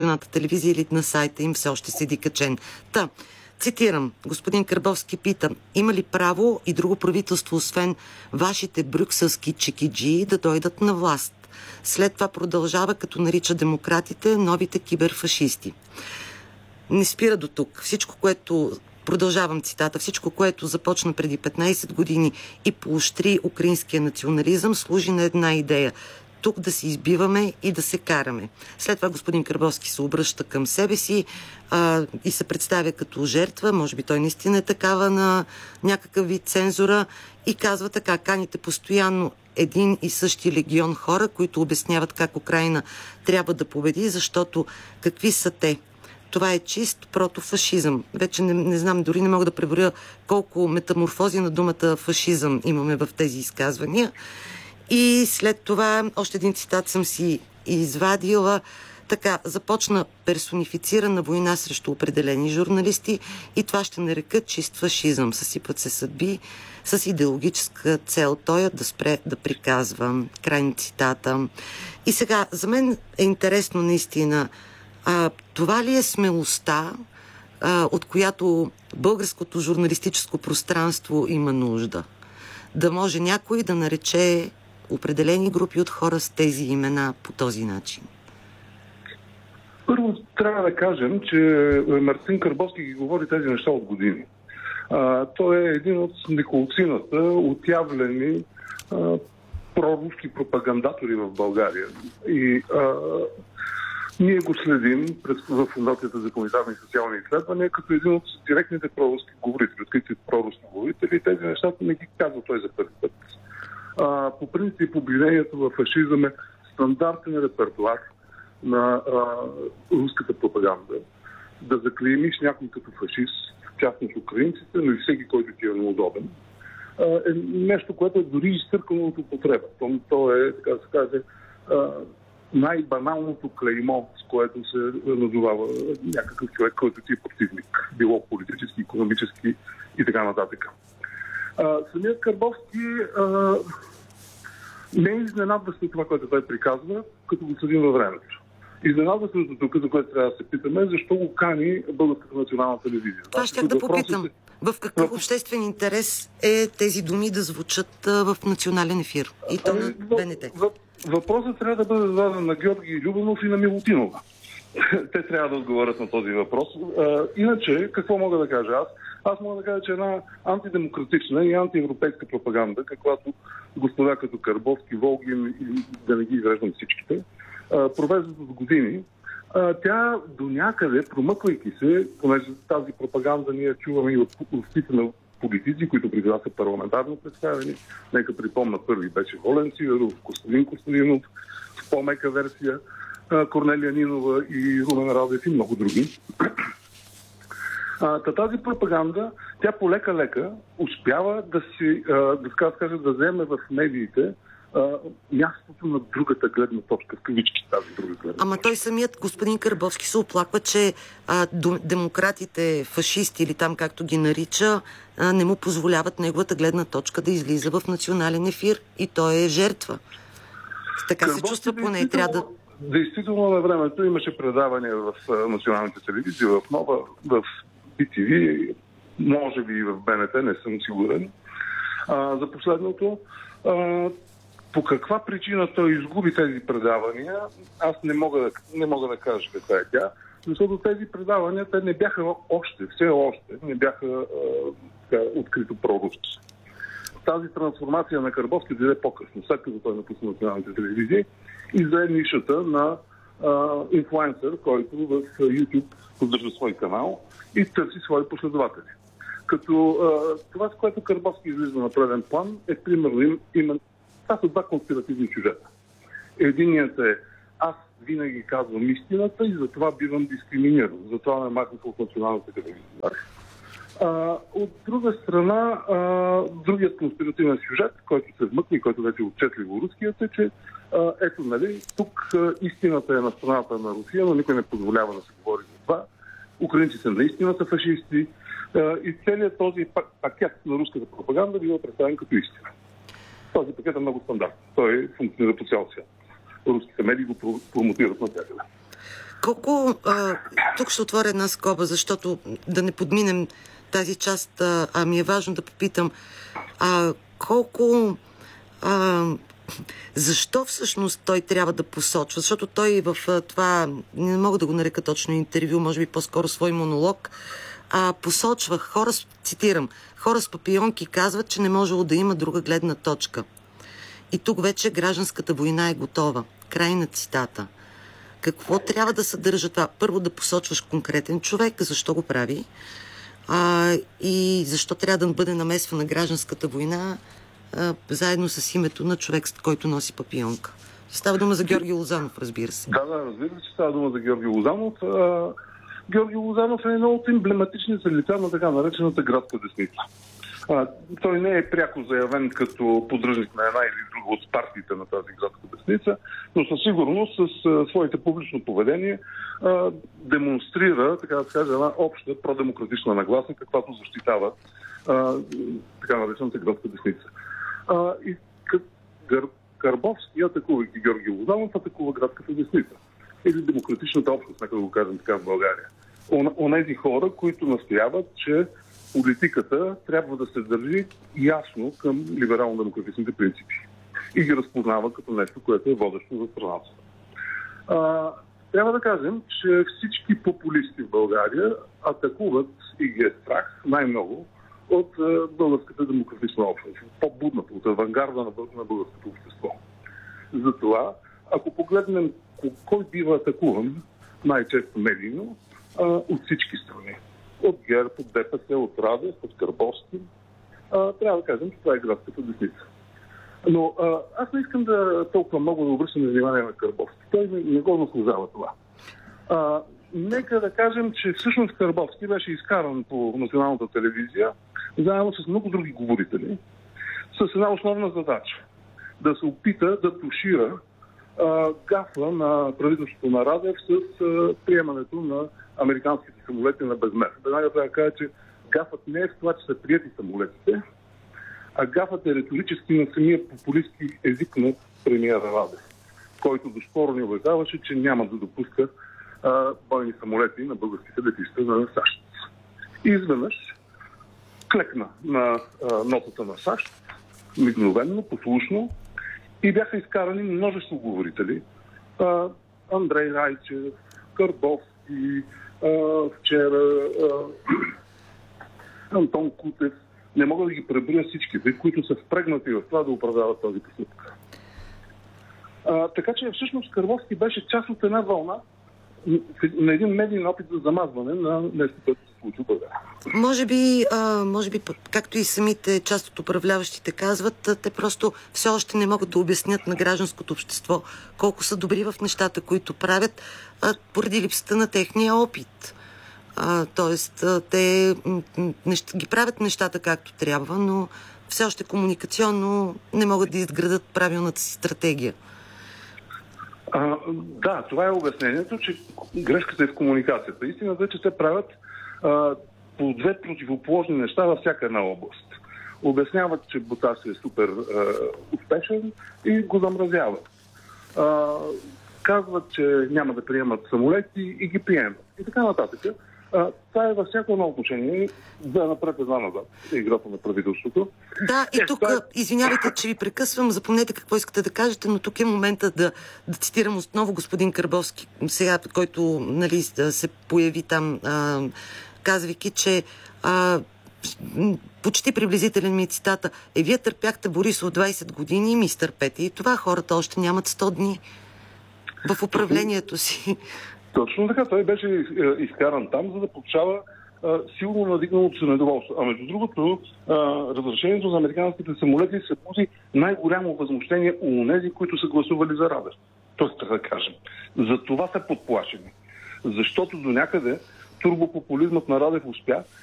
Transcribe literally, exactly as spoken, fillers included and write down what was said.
Националната телевизия или на сайта им все още седи качен. Та, цитирам, господин Карбовски пита, има ли право и друго правителство, освен вашите брюкселски чекиджии, да дойдат на власт? След това продължава, като нарича демократите новите киберфашисти. Не спира до тук. Всичко, което, продължавам цитата, всичко, което започна преди петнайсет години и поощри украинския национализъм, служи на една идея. Тук да се избиваме и да се караме. След това господин Карбовски се обръща към себе си а, и се представя като жертва, може би той наистина е такава на някакъв вид цензура и казва така, каните постоянно един и същи легион хора, които обясняват как Украйна трябва да победи, защото какви са те? Това е чист протофашизъм. Вече не, не знам, дори не мога да преброя колко метаморфози на думата фашизъм имаме в тези изказвания. И след това още един цитат съм си извадила. Така, започна персонифицирана война срещу определени журналисти и това ще нарека чист фашизъм. Съсипват се съдби с идеологическа цел. Той е да спре да приказва. Край на цитата. И сега, за мен е интересно наистина, а, това ли е смелостта, а, от която българското журналистическо пространство има нужда? Да може някой да нарече определени групи от хора с тези имена по този начин? Първо трябва да кажем, че Мартин Карбовски ги говори тези неща от години. А, той е един от неколцината отявлени а, проруски пропагандатори в България. И а, ние го следим през, в Фондацията за хуманитарни и социални изследвания като един от директните проруски говорители, открити проруски говорители. И тези неща не ги казва той за първи път. А, по принцип, обвинението в фашизъм е стандартен репертуар на а, руската пропаганда. Да заклеймиш някой като фашист, в частност украинците, но и всеки, който ти е неудобен, а, е нещо, което е дори изтъркано от употреба. То, то е, така да се каже, а, най-баналното клеймо, с което се назовава някакъв човек, който ти е противник. Било политически, икономически и така нататък. А, самият Карбовски а, не е изненадващо това, което той приказва, като го съдим във времето. Изненадващото тук, за което трябва да се питаме, защо го кани Българската национална телевизия. Това щях да попитам. Е... В какъв обществен интерес е тези думи да звучат а, в национален ефир? И то на БНТ. Въпросът трябва да бъде зададен на Георги Любенов и на Милутинова. Те трябва да отговорят на този въпрос. А, иначе, какво мога да кажа аз? Аз мога да кажа, че една антидемократична и антиевропейска пропаганда, каквато господа като Карбовски, Волгин и да не ги изреждам всичките, провеждат от години, тя до някъде, промъквайки се, понеже тази пропаганда ние чуваме и от устите на политици, които преди това са парламентарно представени. Нека припомна, първи беше Волен Сидеров, Костадин Костадинов, в по-мека версия Корнелия Нинова и Румен Радев и много други. А, тази пропаганда, тя полека-лека успява да си, а, да, кажа, да вземе в медиите а, мястото на другата гледна точка, в кавички тази друга гледна точка. Ама той самият господин Карбовски се оплаква, че а, демократите, фашисти или там както ги нарича, а, не му позволяват неговата гледна точка да излиза в национален ефир и той е жертва. Така Карбовски се чувства поне и трябва да... Действително на времето имаше предавания в националните телевизии, в Нова, в би ти ви, може би и в БНТ, не съм сигурен. А, за последното, а, по каква причина той изгуби тези предавания, аз не мога да, не мога да кажа каква е тя, защото тези предавания, те не бяха още, все още, не бяха а, така, открито проруски. Тази трансформация на Карбовски дойде по-късно, след като той напусна националните телевизии и зае нишата на а, инфлуенсър, който в YouTube поддържа свой канал и търси свои последователи. Като а, това, с което Карбовски излиза на преден план, е примерно им, именно това са два конспиративни сюжета. Единият е аз винаги казвам истината и затова бивам дискриминиран. Затова ме махнаха от националната телевизия. А, от друга страна, а, другият конспиративен сюжет, който се вмъкне и който вече е отчетливо руският, е, че а, ето, нали, тук а, истината е на страната на Русия, но никой не позволява да се говори за това. Украинците наистина са фашисти а, и целият този пакет на руската пропаганда бива представен като истина. Този пакет е много стандартен. Той функционира по цял свят. Руските медии го промотират навсякъде. Колко... А, тук ще отворя една скоба, защото да не подминем тази част, а, а ми е важно да попитам. А, колко... А, защо всъщност той трябва да посочва? Защото той в а, това, не мога да го нарека точно интервю, може би по-скоро свой монолог, а, посочва хора, цитирам, хора с папионки казват, че не можело да има друга гледна точка. И тук вече гражданската война е готова. Край на цитата. Какво трябва да съдържа това? Първо да посочваш конкретен човек, защо го прави, а, и защо трябва да бъде намесвана гражданската война а, заедно с името на човек, който носи папионка. Става дума за Георги Лозанов, разбира се. Да, да, разбира се, че става дума за Георги Лозанов. А, Георги Лозанов е едно от емблематичните лица на така наречената градска десница. А, той не е пряко заявен като поддръжник на една или друга от партиите на тази градска десница, но със сигурност с а, своите публично поведение а, демонстрира, така да кажа, една обща продемократична нагласа, каквато защитава а, така наречената градска десница. А, и Гър, Карбовски, атакувайки Георги Лозанов, атакува градската десница. Или демократичната общност, нека да го кажем така в България. Онези хора, които настояват, че политиката трябва да се държи ясно към либерално-демократичните принципи и ги разпознава като нещо, което е водещо за страната. А, трябва да кажем, че всички популисти в България атакуват и ги е страх най-много от а, българската демократична общност, по-будната, от авангарда на, на българското общество. Затова, ако погледнем кой бива атакуван най-често медийно, а, от всички страни. От ГЕРБ, от ДПС, от Радев, от Карбовски. А, трябва да кажем, че това е градската десница. Но а, аз не искам да толкова много да обръщам внимание на Карбовски. Той не, не го заслужава това. А, нека да кажем, че всъщност Карбовски беше изкаран по националната телевизия, заедно с много други говорители, с една основна задача. Да се опита да тушира а, гафа на правителството на Радев с а, приемането на американските самолети на безмер. Веднага трябва да кажа, че гафът не е в това, че са приети самолетите, а гафът е риторически на самия популистски език на премиера Радев, който доскоро ни убеждаваше, че няма да допуска а, бойни самолети на българските летища на САЩ. И изведнъж клекна на а, нотата на САЩ, мигновенно, послушно, и бяха изкарани множество говорители. А, Андрей Райчев, Карбовски, а, вчера а, Антон Кутев. Не мога да ги преброя всичките, които са впрегнати в това да управляват този постъпка. Така че всъщност Карбовски беше част от една вълна на един медиен опит за замазване на нещо, което се случи в България. Може би, а, може би, както и самите част от управляващите казват, те просто все още не могат да обяснят на гражданското общество колко са добри в нещата, които правят, а, поради липсата на техния опит. А, тоест, а, те нещ... ги правят нещата както трябва, но все още комуникационно не могат да изградат правилната си стратегия. А, да, това е обяснението, че грешката е в комуникацията. Истината е, че те правят а, по две противоположни неща във всяка една област. Обясняват, че Боташ е супер а, успешен и го замразяват. А, казват, че няма да приемат самолети и ги приемат. И така нататък. А, това е във всяко едно отношение. Да, напред една назад. Играта на правителството. Да, и тук, извинявайте, че ви прекъсвам, запомнете какво искате да кажете, но тук е момента да, да цитирам отново господин Карбовски, сега, който, нали, се появи там, а, казвайки, че а, почти приблизителен ми е цитата: е, вие търпяхте Борисов двайсет години и ми изтърпете. И това хората още нямат сто дни в управлението си. Точно така. Той беше изкаран там, за да получава а, силно надигналото се недоволство. А между другото, а, разрешението за американските самолети се буди най-голямо възмущение у онези, които са гласували за Радев. Тоест, така да кажем. За това са подплашени. Защото до някъде турбопопулизмът на Радев успя